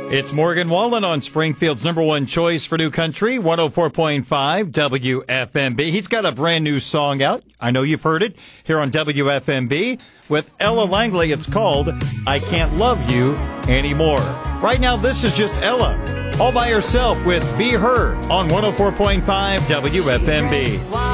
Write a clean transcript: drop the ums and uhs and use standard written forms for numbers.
It's Morgan Wallen on Springfield's number one choice for new country, 104.5 WFMB. He's got a brand new song out. I know you've heard it here on WFMB with Ella Langley. It's called I Can't Love You Anymore. Right now, this is just Ella all by herself with Be Her on 104.5 WFMB.